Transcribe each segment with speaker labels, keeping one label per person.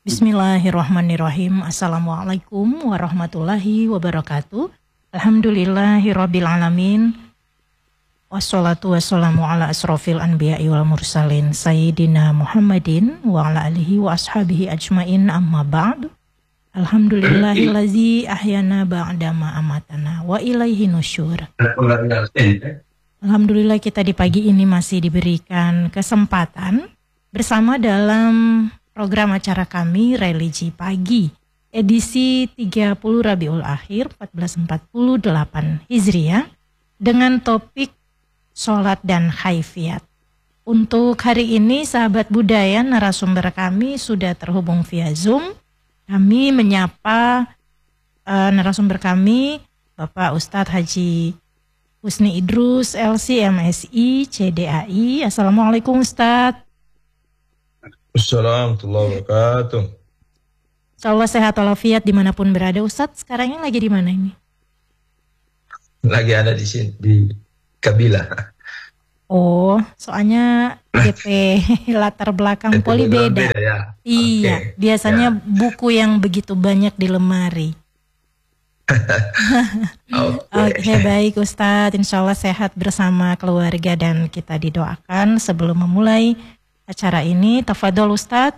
Speaker 1: Bismillahirrahmanirrahim. Assalamualaikum warahmatullahi wabarakatuh. Alhamdulillahirabbil alamin. Wassalatu wassalamu ala asrofil anbiya'i wal mursalin Sayyidina Muhammadin wa ala alihi wa ashabihi ajmain, amma ba'du. Alhamdulillahillazi ahyana ba'dama amatana wa ilaihi nusyur. Alhamdulillah kita di pagi ini masih diberikan kesempatan bersama dalam program acara kami Religi Pagi edisi 30 Rabiul Akhir 1448 Hijriah dengan topik sholat dan khaifiyat. Untuk hari ini sahabat budaya narasumber kami sudah terhubung via Zoom. Kami menyapa narasumber kami Bapak Ustadz Haji Husni Idrus LC MSI CDAI. Assalamualaikum Ustadz.
Speaker 2: Assalamualaikum warahmatullahi wabarakatuh.
Speaker 1: Insyaallah sehat walafiat dimanapun berada. Ustadz sekarang ini lagi di mana ini?
Speaker 2: Lagi ada di sini di Kabila.
Speaker 1: Oh, soalnya DP latar belakang poli beda.
Speaker 2: Ya?
Speaker 1: Iya, biasanya buku yang begitu banyak di lemari. Oke, baik Ustadz. Insyaallah sehat bersama keluarga dan kita didoakan sebelum memulai acara ini. Tafadhol Ustadz.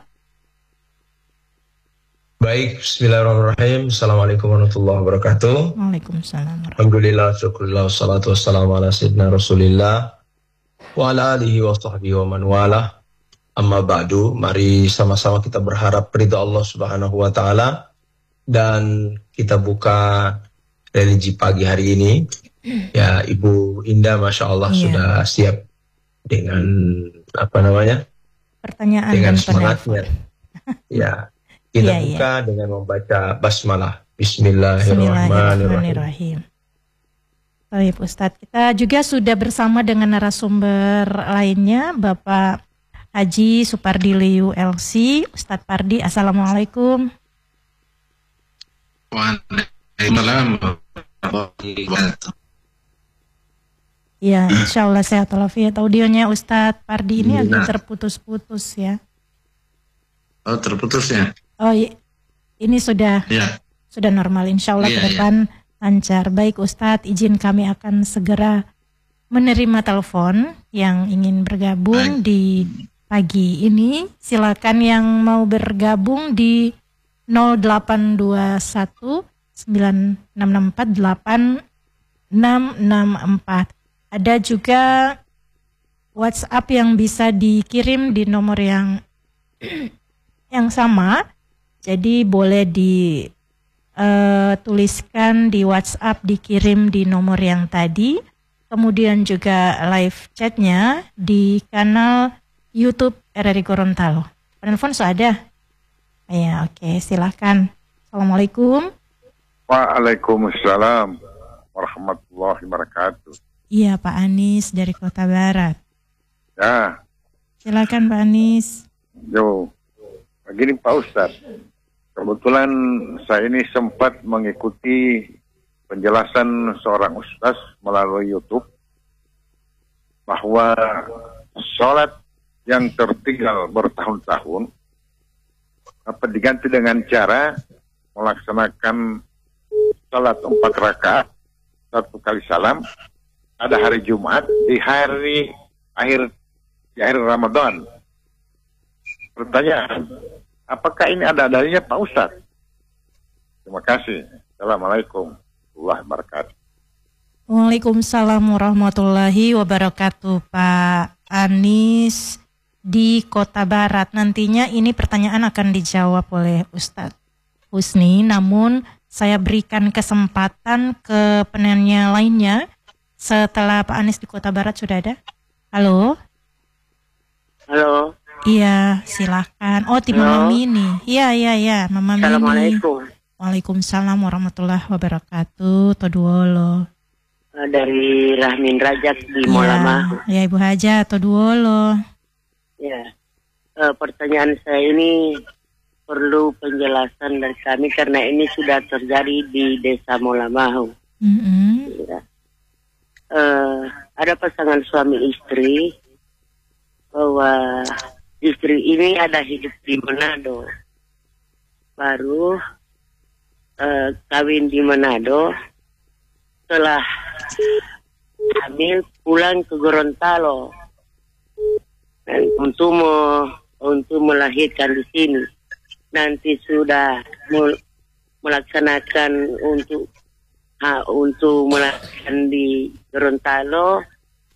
Speaker 2: Baik, bismillahirrahmanirrahim. Assalamualaikum warahmatullahi wabarakatuh.
Speaker 1: Waalaikumsalam.
Speaker 2: Alhamdulillah, syukurillah, salatu wassalamu ala sayyidina Rasulillah wa ala alihi wa sahbihi wa man walah. Amma ba'du, mari sama-sama kita berharap ridha Allah Subhanahu wa taala dan kita buka religi pagi hari ini. Ya, Ibu Indah Masya Allah sudah siap dengan
Speaker 1: pertanyaan
Speaker 2: dengan
Speaker 1: dan
Speaker 2: semangatnya. Ya, kita buka dengan membaca basmalah. Bismillahirrahmanirrahim.
Speaker 1: Baik Ustadz, kita juga sudah bersama dengan narasumber lainnya Bapak Haji Supardi Liu LC. Ustadz Pardi, Assalamualaikum.
Speaker 3: Waalaikumsalam.
Speaker 1: Ya, insya Allah sehat walafiat. Audionya Ustadz Pardi ini agak terputus-putus ya.
Speaker 3: Oh, terputus ya?
Speaker 1: Oh, ini sudah normal. Insya Allah ke depan lancar. Baik Ustadz, izin kami akan segera menerima telepon yang ingin bergabung di pagi ini. Silakan yang mau bergabung di 0821 9664 8664. Ada juga WhatsApp yang bisa dikirim di nomor yang sama. Jadi boleh dituliskan di WhatsApp, dikirim di nomor yang tadi. Kemudian juga live chatnya di kanal YouTube RRI Gorontalo. Penelpon sudah ada? Ya, oke, silakan. Assalamualaikum.
Speaker 4: Waalaikumsalam warahmatullahi wabarakatuh.
Speaker 1: Iya, Pak Anis dari Kota Barat.
Speaker 4: Ya.
Speaker 1: Silakan Pak Anis.
Speaker 4: Begini Pak Ustadz, kebetulan saya ini sempat mengikuti penjelasan seorang ustaz melalui YouTube bahwa sholat yang tertinggal bertahun-tahun dapat diganti dengan cara melaksanakan sholat 4 rakaat 1 kali salam pada hari Jumat di akhir Ramadan. Pertanyaan, apakah ini ada dalilnya Pak Ustadz? Terima kasih. Assalamualaikum warahmatullahi wabarakatuh.
Speaker 1: Waalaikumsalam warahmatullahi wabarakatuh Pak Anis di Kota Barat. Nantinya ini pertanyaan akan dijawab oleh Ustadz Husni, namun saya berikan kesempatan ke penanya lainnya setelah Pak Anis di Kota Barat. Sudah ada? Halo?
Speaker 5: Halo.
Speaker 1: Iya, silakan. Oh, Mama Mini. Iya, Mama Mini.
Speaker 5: Assalamualaikum.
Speaker 1: Waalaikumsalam warahmatullahi wabarakatuh. Toduolo.
Speaker 5: Dari Rahmin Rajak di Molamah.
Speaker 1: Ya, Ibu Haja, Toduolo.
Speaker 5: Ya. Pertanyaan saya ini perlu penjelasan dari kami karena ini sudah terjadi di Desa Molamahu. Ya. Ada pasangan suami istri bahwa istri ini ada hidup di Manado. baru kawin di Manado. Setelah hamil pulang ke Gorontalo dan untuk melahirkan di sini. Nanti sudah melaksanakan untuk melahirkan di Gorontalo,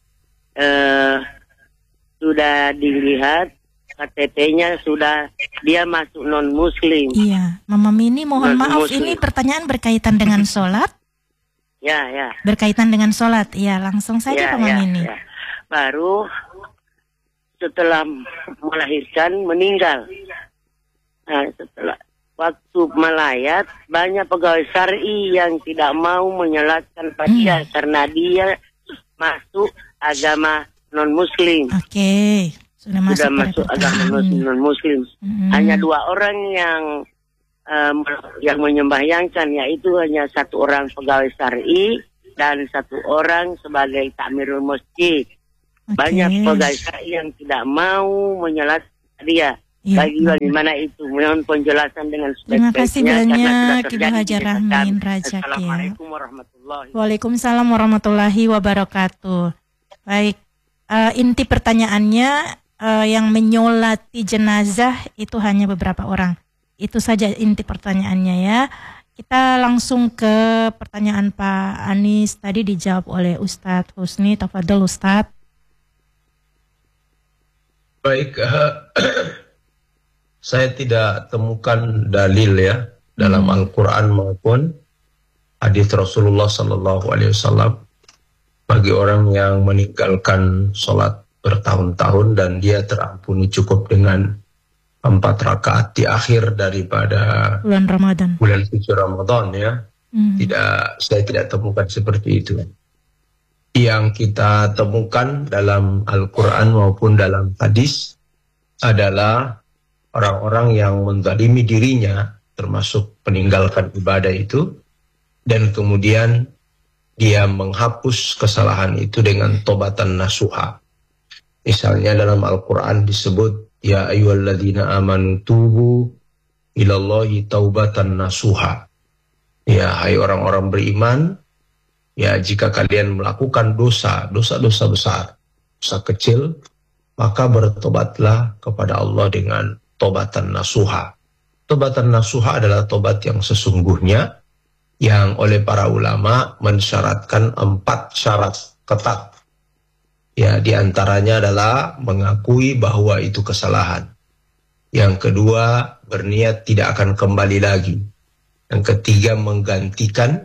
Speaker 5: sudah dilihat KTP-nya, sudah dia masuk non-muslim.
Speaker 1: Iya, Mama Mini mohon maaf, ini pertanyaan berkaitan dengan sholat?
Speaker 5: Ya.
Speaker 1: Berkaitan dengan sholat, iya langsung saja Mama Mini.
Speaker 5: Ya. Baru setelah melahirkan meninggal. Nah, setelah waktu melayat, banyak pegawai syar'i yang tidak mau menyolatkan dia karena dia masuk agama non-muslim.
Speaker 1: Oke. Sudah masuk
Speaker 5: agama non-muslim. Hanya 2 orang yang menyembahyangkan, yaitu hanya 1 orang pegawai syar'i dan 1 orang sebagai takmirul masjid. Banyak pegawai syar'i yang tidak mau menyolatkan dia. Bagaimana itu? Mohon penjelasan dengan
Speaker 1: sebaik-baiknya. Terima kasih banyak Ibu Hajar Rahmin Rajak.
Speaker 5: Assalamualaikum warahmatullahi wabarakatuh.
Speaker 1: Waalaikumsalam warahmatullahi wabarakatuh. Baik, inti pertanyaannya, yang menyolati jenazah itu hanya beberapa orang. Itu saja inti pertanyaannya ya. Kita langsung ke pertanyaan Pak Anis, tadi dijawab oleh Ustadz Husni. Tafadhol Ustadz.
Speaker 2: Baik, saya tidak temukan dalil ya dalam Al-Quran maupun hadis Rasulullah SAW bagi orang yang meninggalkan sholat bertahun-tahun dan dia terampuni cukup dengan 4 rakaat di akhir daripada bulan suci Ramadan ya. Saya tidak temukan seperti itu. Yang kita temukan dalam Al-Quran maupun dalam hadis adalah orang-orang yang menzalimi dirinya, termasuk meninggalkan ibadah itu, dan kemudian dia menghapus kesalahan itu dengan tobatan nasuha. Misalnya dalam Al-Quran disebut, ya ayyuhalladzina amanu tubu ilallahi taubatan nasuha. Ya, hai orang-orang beriman, ya jika kalian melakukan dosa-dosa besar, dosa kecil, maka bertobatlah kepada Allah dengan tobatan nasuha. Tobatan nasuha adalah tobat yang sesungguhnya, yang oleh para ulama mensyaratkan 4 syarat ketat. Ya, diantaranya adalah mengakui bahwa itu kesalahan. Yang kedua, berniat tidak akan kembali lagi. Yang ketiga, menggantikan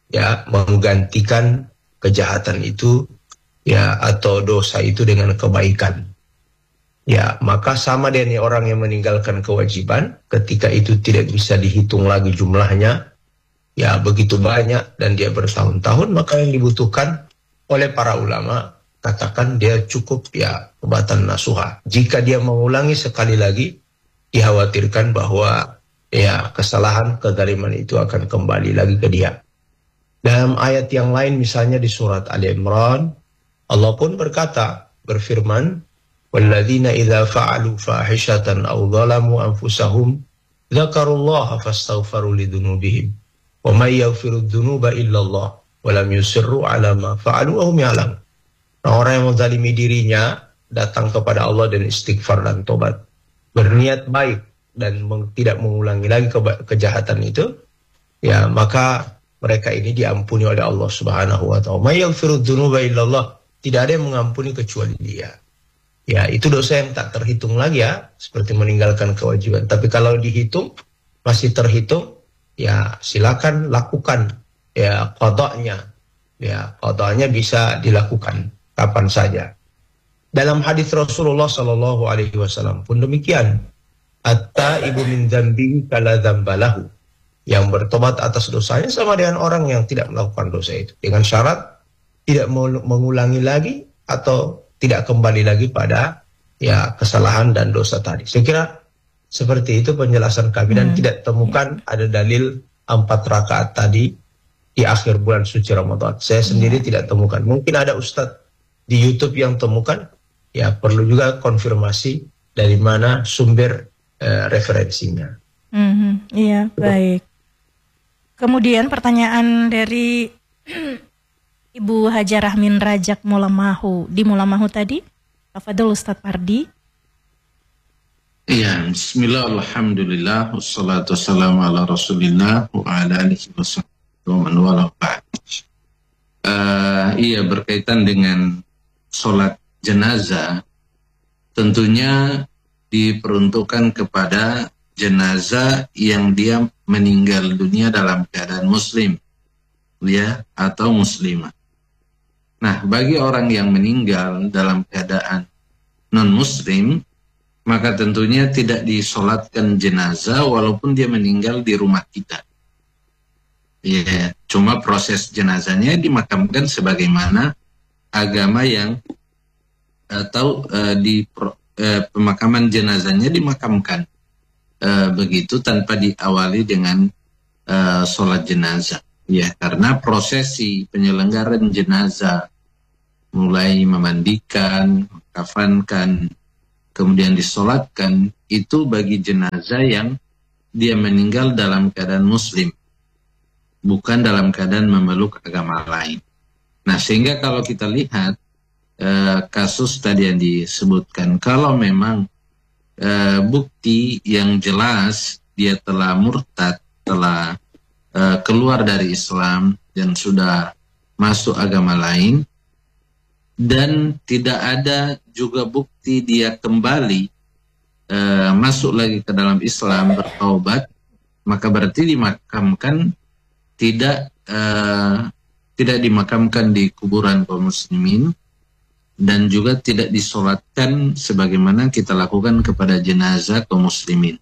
Speaker 2: kejahatan itu ya atau dosa itu dengan kebaikan. Ya, maka sama dengan orang yang meninggalkan kewajiban, ketika itu tidak bisa dihitung lagi jumlahnya, ya begitu banyak dan dia bertahun-tahun, maka yang dibutuhkan oleh para ulama, katakan dia cukup ya tobatan nasuha. Jika dia mengulangi sekali lagi, dikhawatirkan bahwa ya kesalahan, kezaliman itu akan kembali lagi ke dia. Dalam ayat yang lain misalnya di surat Ali Imran, Allah pun berfirman, walladzina idza fa'alu fahishatan aw dhalamu anfusahum dzakarullaha fastaghfaru lidzunubihim wa may yaghfiru dzunuba illallah wa lam yusirru 'ala ma fa'alu wa hum ya'lamun. Orang yang menzalimi dirinya datang kepada Allah dan istighfar dan tobat, berniat baik dan tidak mengulangi lagi kejahatan itu, ya maka mereka ini diampuni oleh Allah Subhanahu wa taala. May yaghfiru dzunuba illallah, tidak ada yang mengampuni kecuali Dia. Ya, itu dosa yang tak terhitung lagi ya, seperti meninggalkan kewajiban. Tapi kalau dihitung masih terhitung, ya silakan lakukan ya qada'nya. Ya, qada'nya bisa dilakukan kapan saja. Dalam hadis Rasulullah sallallahu alaihi wasallam pun demikian. At-taibu min dzambi kala dzambalahu. Yang bertobat atas dosanya sama dengan orang yang tidak melakukan dosa itu, dengan syarat tidak mengulangi lagi atau tidak kembali lagi pada ya kesalahan dan dosa tadi. Saya kira seperti itu penjelasan kami dan tidak temukan ada dalil 4 rakaat tadi di akhir bulan suci Ramadan. Saya sendiri tidak temukan. Mungkin ada ustadz di YouTube yang temukan, ya perlu juga konfirmasi dari mana sumber referensinya.
Speaker 1: Iya, baik. Kemudian pertanyaan dari Ibu Hajarah Min Rajak Mulamahu di Mulamahu tadi. Tafadhol Ustadz Pardi.
Speaker 3: Iya, bismillah, alhamdulillah, wassalatu wassalamu ala rasulillah wa ala alihi wa man wala ba'd. Iya, berkaitan dengan sholat jenazah, tentunya diperuntukkan kepada jenazah yang dia meninggal dunia dalam keadaan muslim, ya, atau muslimah. Nah, bagi orang yang meninggal dalam keadaan non-muslim, maka tentunya tidak disolatkan jenazah walaupun dia meninggal di rumah kita. Ya, cuma proses jenazahnya dimakamkan sebagaimana agama yang pemakaman jenazahnya dimakamkan begitu tanpa diawali dengan sholat jenazah. Ya, karena prosesi penyelenggaraan jenazah mulai memandikan, mengkafankan, kemudian disolatkan, itu bagi jenazah yang dia meninggal dalam keadaan muslim, bukan dalam keadaan memeluk agama lain. Nah, sehingga kalau kita lihat kasus tadi yang disebutkan, kalau memang bukti yang jelas dia telah murtad, telah keluar dari Islam dan sudah masuk agama lain, dan tidak ada juga bukti dia kembali masuk lagi ke dalam Islam, bertaubat, maka berarti dimakamkan tidak dimakamkan di kuburan kaum muslimin, dan juga tidak disolatkan sebagaimana kita lakukan kepada jenazah kaum muslimin.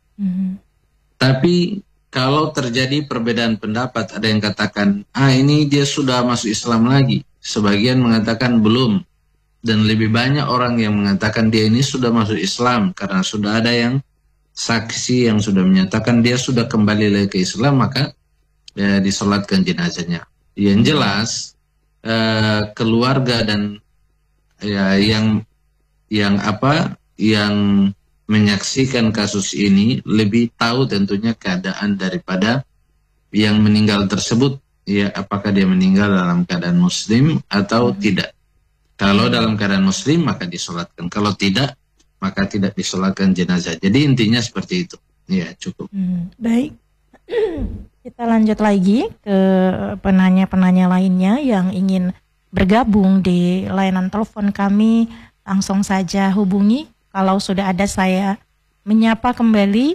Speaker 3: Tapi kalau terjadi perbedaan pendapat, ada yang katakan, ini dia sudah masuk Islam lagi. Sebagian mengatakan belum. Dan lebih banyak orang yang mengatakan dia ini sudah masuk Islam. Karena sudah ada yang saksi yang sudah menyatakan dia sudah kembali lagi ke Islam, maka disolatkan jenazahnya. Yang jelas, keluarga dan yang menyaksikan kasus ini lebih tahu tentunya keadaan daripada yang meninggal tersebut, ya, apakah dia meninggal dalam keadaan muslim atau tidak. Kalau dalam keadaan muslim maka disolatkan, kalau tidak maka tidak disolatkan jenazah. Jadi intinya seperti itu. Ya, cukup.
Speaker 1: Baik. Kita lanjut lagi ke penanya-penanya lainnya yang ingin bergabung di layanan telepon kami. Langsung saja hubungi. Kalau sudah ada, saya menyapa kembali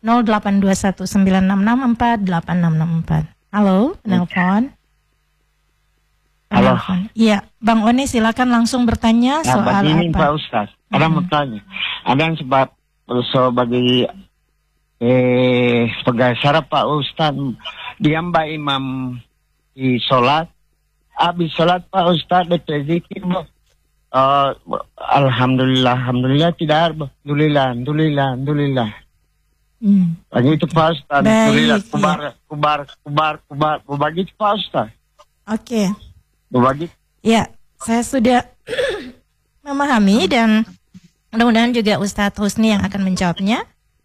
Speaker 1: 082196648664. Halo, penelpon.
Speaker 6: Halo.
Speaker 1: Iya, Bang One silakan langsung bertanya soal
Speaker 6: begini,
Speaker 1: apa?
Speaker 6: Pak Ustaz, ada mau tanya. Ada yang sebagai sebagai syarat Pak Ustaz, dia Mbak Imam di sholat, habis sholat Pak Ustaz dipezikir, alhamdulillah tidak, alhamdulillah. Begitu Pak Ustaz, alhamdulillah, kubar, begitu Pak Ustaz.
Speaker 1: Oke.
Speaker 6: Begitu.
Speaker 1: Ya, saya sudah memahami dan mudah-mudahan juga Ustadz Husni yang akan menjawabnya.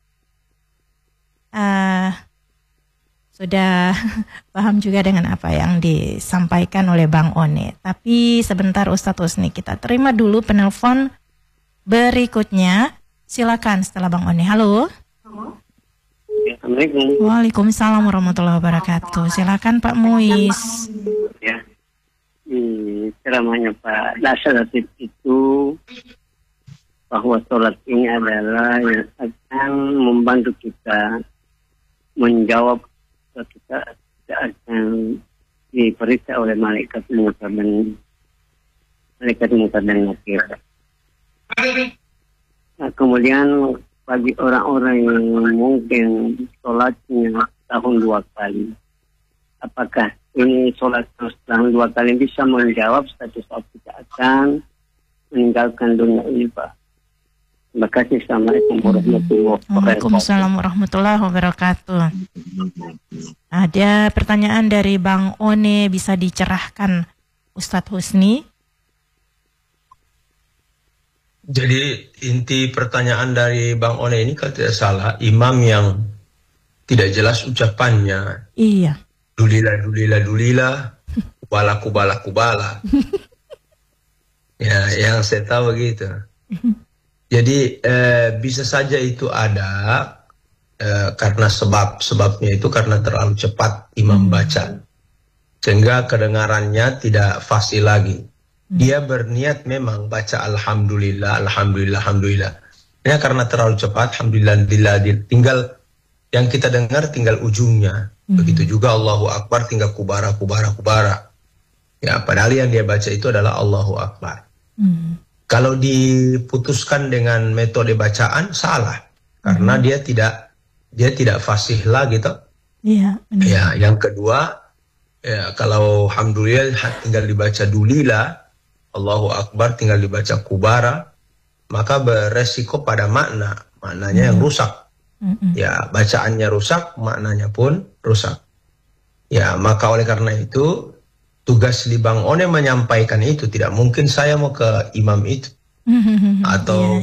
Speaker 1: Sudah paham juga dengan apa yang disampaikan oleh Bang One. Tapi sebentar Ustadz Husni, kita terima dulu penelpon berikutnya. Silakan setelah Bang One. Halo.
Speaker 5: Assalamualaikum.
Speaker 1: Waalaikumsalam warahmatullahi wabarakatuh. Silakan Pak Muiz.
Speaker 5: Ya. Ceramahnya Pak Dasaratif itu bahwa sholat ini adalah yang akan membantu kita menjawab kita akan diperiksa oleh malaikat munkar dan nakir. Nah, kemudian bagi orang-orang yang mungkin sholatnya tahun 2 kali, apakah ini sholat terus tahun 2 kali bisa menjawab status kita akan meninggalkan dunia ini, Pak? Terima kasih. Assalamualaikum warahmatullahi wabarakatuh.
Speaker 1: Waalaikumsalam warahmatullahi wabarakatuh. Ada pertanyaan dari Bang One, bisa dicerahkan Ustadz Husni?
Speaker 2: Jadi inti pertanyaan dari Bang One ini kalau tidak salah, imam yang tidak jelas ucapannya.
Speaker 1: Iya.
Speaker 2: Dulila, dulila, dulila, kubala, kubala, kubala. Ya, yang saya tahu gitu. Jadi bisa saja itu ada karena sebabnya itu karena terlalu cepat imam baca, sehingga kedengarannya tidak fasih lagi. Dia berniat memang baca alhamdulillah, alhamdulillah, alhamdulillah. Ya karena terlalu cepat, alhamdulillah, tinggal yang kita dengar tinggal ujungnya. Begitu juga Allahu Akbar tinggal kubara, kubara, kubara. Ya, padahal yang dia baca itu adalah Allahu Akbar. Kalau diputuskan dengan metode bacaan salah, karena dia tidak fasih lagi toh.
Speaker 1: Iya.
Speaker 2: Ya, yang kedua, ya, kalau alhamdulillah tinggal dibaca dulila, Allahu Akbar tinggal dibaca kubara, maka beresiko pada maknanya yang rusak. Ya, bacaannya rusak, maknanya pun rusak. Ya, maka oleh karena itu tugas di Bang One menyampaikan itu. Tidak mungkin saya mau ke imam itu atau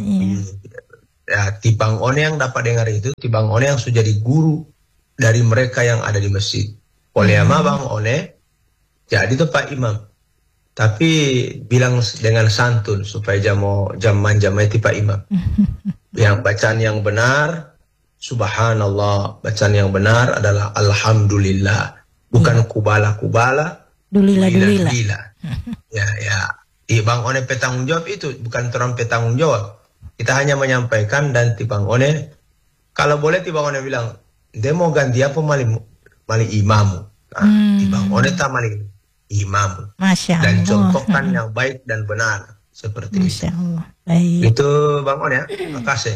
Speaker 2: ya, di Bang One yang dapat dengar itu, di Bang One yang sudah jadi guru dari mereka yang ada di masjid. Oleh Bang One jadi itu Pak Imam, tapi bilang dengan santun supaya jaman itu Pak Imam. Yang bacaan yang benar subhanallah, bacaan yang benar adalah alhamdulillah, bukan kubala-kubala, dulila. Ya. Di Bang One petanggung jawab itu, bukan orang petanggung jawab. Kita hanya menyampaikan, dan di Bang One, kalau boleh di Bang One bilang, dia mau ganti apa mali imamu. Nah, di Bang One tak mali imamu.
Speaker 1: Masya Allah.
Speaker 2: Dan contohkan yang baik dan benar. Seperti
Speaker 1: Masya
Speaker 2: itu.
Speaker 1: Allah. Baik.
Speaker 2: Itu Bang One ya, makasih.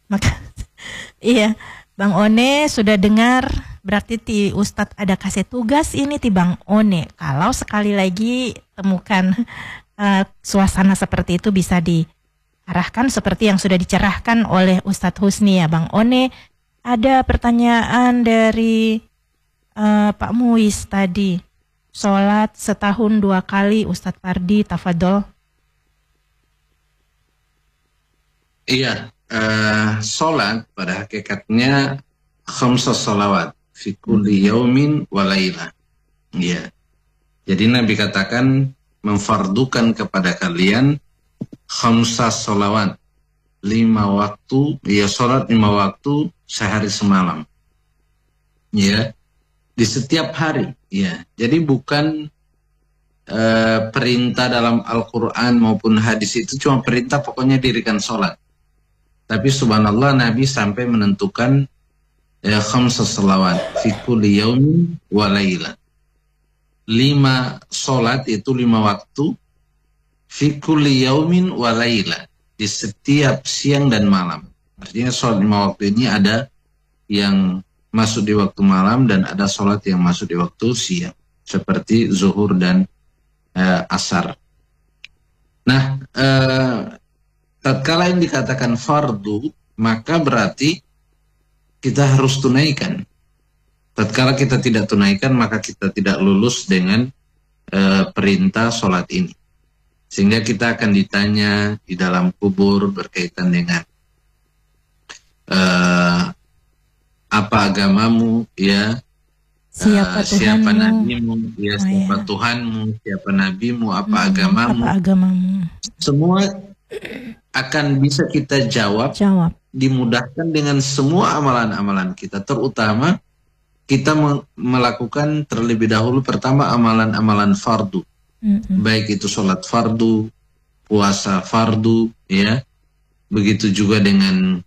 Speaker 1: Iya, Bang One sudah dengar, berarti Ustadz ada kasih tugas ini ti Bang One. Kalau sekali lagi temukan suasana seperti itu bisa diarahkan seperti yang sudah dicerahkan oleh Ustadz Husni ya Bang One. Ada pertanyaan dari Pak Muiz tadi. Sholat setahun 2 kali Ustadz Pardi, tafadol.
Speaker 3: Iya, sholat pada hakikatnya khamsa sholawat fi kulli yaumin wa lailah. Iya. Jadi Nabi katakan memfardukan kepada kalian khamsa sholawat, 5 waktu, ya sholat 5 waktu sehari semalam. Ya, di setiap hari. Ya, jadi bukan perintah dalam Al-Quran maupun hadis itu cuma perintah pokoknya dirikan sholat. Tapi subhanallah Nabi sampai menentukan khamsa sholawat fi kulli yaumin wa lailah. 5 sholat itu 5 waktu fi kulli yaumin wa lailah, di setiap siang dan malam. Artinya sholat 5 waktu ini ada yang masuk di waktu malam dan ada sholat yang masuk di waktu siang, seperti zuhur dan asar. Nah, tatkala yang dikatakan fardu, maka berarti kita harus tunaikan. Tatkala kita tidak tunaikan, maka kita tidak lulus dengan perintah sholat ini. Sehingga kita akan ditanya di dalam kubur berkaitan dengan apa agamamu, ya, siapa nabimu, ya, siapa Tuhanmu, siapa nabimu, apa agamamu. Semua akan bisa kita jawab. Dimudahkan dengan semua amalan-amalan kita, terutama kita melakukan terlebih dahulu pertama amalan-amalan fardu, baik itu sholat fardu, puasa fardu, ya, begitu juga dengan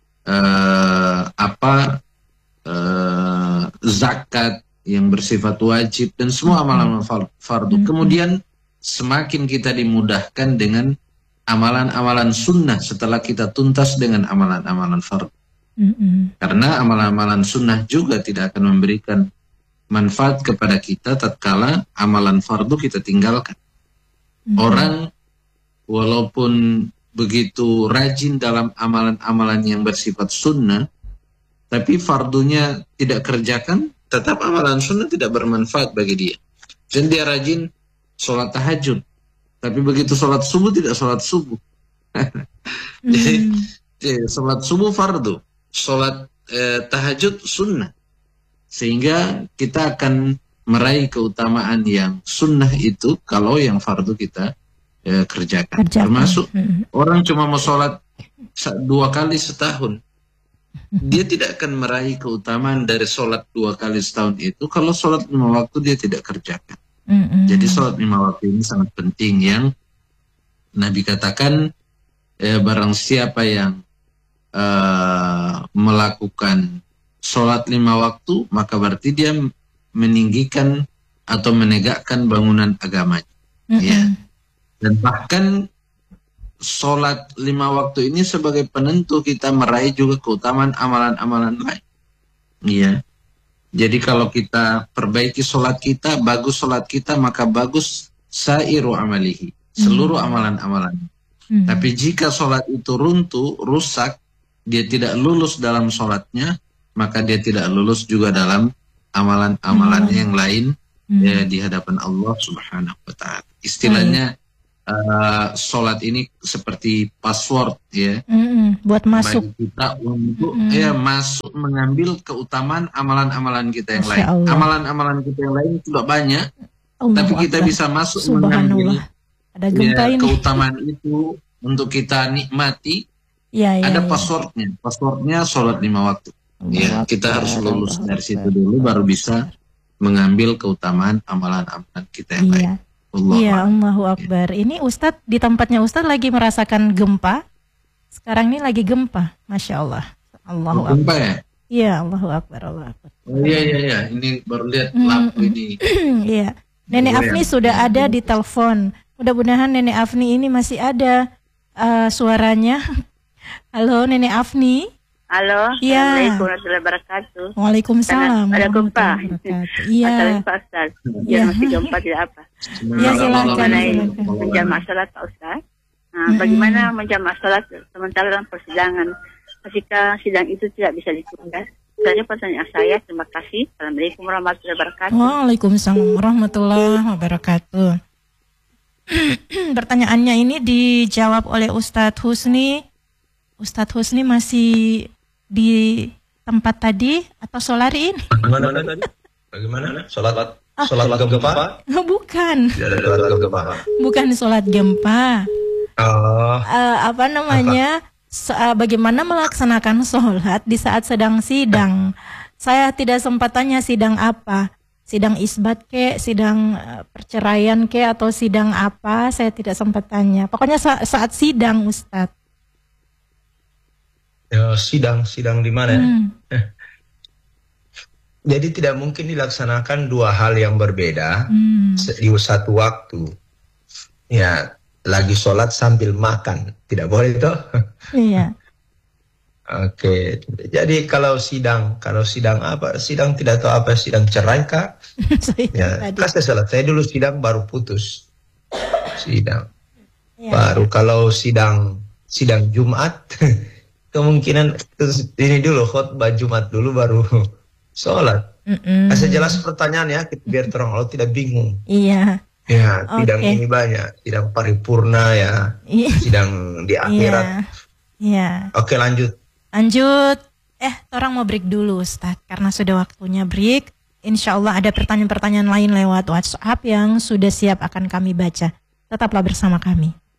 Speaker 3: zakat yang bersifat wajib dan semua amalan fardu. Kemudian semakin kita dimudahkan dengan amalan-amalan sunnah setelah kita tuntas dengan amalan-amalan fardu. Karena amalan-amalan sunnah juga tidak akan memberikan manfaat kepada kita tatkala amalan fardu kita tinggalkan. Orang walaupun begitu rajin dalam amalan-amalan yang bersifat sunnah, tapi fardunya tidak kerjakan, tetap amalan sunnah tidak bermanfaat bagi dia. Dan dia rajin sholat tahajud, tapi begitu sholat subuh tidak sholat subuh. Jadi sholat subuh fardu, sholat tahajud sunnah. Sehingga kita akan meraih keutamaan yang sunnah itu kalau yang fardu kita kerjakan. Termasuk orang cuma mau sholat 2 kali setahun, dia tidak akan meraih keutamaan dari sholat 2 kali setahun itu kalau sholat 5 waktu dia tidak kerjakan. Jadi sholat 5 waktu ini sangat penting, yang Nabi katakan barang siapa yang melakukan sholat 5 waktu, maka berarti dia meninggikan atau menegakkan bangunan agamanya. Ya. Dan bahkan sholat 5 waktu ini sebagai penentu kita meraih juga keutamaan amalan-amalan lain. Ya. Jadi kalau kita perbaiki sholat kita, bagus sholat kita, maka bagus sairu amalihi, seluruh amalan-amalan. Tapi jika sholat itu runtuh, rusak, dia tidak lulus dalam sholatnya, maka dia tidak lulus juga dalam amalan-amalannya yang lain di hadapan Allah Subhanahu wa Ta'ala. Istilahnya sholat ini seperti password ya,
Speaker 1: buat masuk
Speaker 3: bagi kita untuk masuk mengambil keutamaan amalan-amalan kita yang lain. Amalan-amalan kita yang lain tidak banyak, tapi kita bisa masuk mengambil
Speaker 1: ada gempa ini.
Speaker 3: Keutamaan itu untuk kita nikmati. Ada passwordnya. Passwordnya sholat 5 waktu. Kita harus lulus dari situ dulu, baru bisa mengambil keutamaan amalan-amalan kita yang lain.
Speaker 1: Allahu Akbar. Ini Ustadz, di tempatnya Ustadz lagi merasakan gempa. Sekarang ini lagi gempa, Masya Allah. Allahu Akbar.
Speaker 3: Gempa ya?
Speaker 1: Iya, Allahu Akbar, Allahu Akbar.
Speaker 3: Iya. Ini baru lihat lampu ini.
Speaker 1: Iya. Nenek Afni sudah ada di telepon. Mudah-mudahan Nenek Afni ini masih ada suaranya. Halo, Nenek Afni.
Speaker 7: Halo, Assalamualaikum warahmatullahi wabarakatuh.
Speaker 1: Waalaikumsalam.
Speaker 7: Ada gempa.
Speaker 1: Iya.
Speaker 7: Ustaz. Masih gempa tidak apa.
Speaker 1: Ya, silakan.
Speaker 7: Menjamak salat Pak Ustaz. Bagaimana menjamak salat sementara dalam persidangan? Ketika sidang itu tidak bisa ditunda. Saja pertanyaan saya. Terima kasih. Assalamualaikum warahmatullahi wabarakatuh.
Speaker 1: Waalaikumsalam warahmatullahi wabarakatuh. Pertanyaannya ini dijawab oleh Ustadz Husni. Ustadz Husni masih di tempat tadi atau solari ini?
Speaker 2: Bagaimana? Sholat gempa?
Speaker 1: Bukan.
Speaker 2: Tidak ada sholat gempa.
Speaker 1: Bukan sholat gempa. Bagaimana melaksanakan sholat di saat sedang sidang? Saya tidak sempat tanya sidang apa. Sidang isbat ke, sidang perceraian ke, atau sidang apa? Saya tidak sempat tanya. Pokoknya saat sidang, Ustadz.
Speaker 2: Sidang di mana? Jadi tidak mungkin dilaksanakan 2 hal yang berbeda di satu waktu. Ya, lagi sholat sambil makan, tidak boleh toh?
Speaker 1: Iya.
Speaker 2: Oke. Jadi kalau sidang apa? Sidang tidak tahu apa, sidang cerai kah? Ya, kasih sholat. Saya dulu sidang baru putus. Sidang. Ya. Baru kalau sidang Jumat. Kemungkinan ini dulu khutbah Jumat dulu baru sholat. Kasih jelas pertanyaan ya, biar terang kalau tidak bingung.
Speaker 1: Iya.
Speaker 2: Ya, sidang ini banyak, sidang paripurna ya, sidang di akhirat.
Speaker 1: Iya.
Speaker 2: Oke, lanjut.
Speaker 1: Orang mau break dulu Ustadz, karena sudah waktunya break. Insya Allah ada pertanyaan-pertanyaan lain lewat WhatsApp yang sudah siap akan kami baca. Tetaplah bersama kami.